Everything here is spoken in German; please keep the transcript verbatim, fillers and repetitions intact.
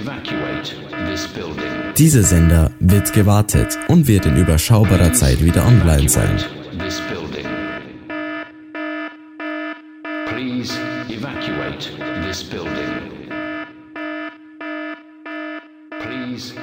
evacuate this building. Dieser Sender wird gewartet und wird in überschaubarer Zeit wieder online sein. This building. Please evacuate this building. Please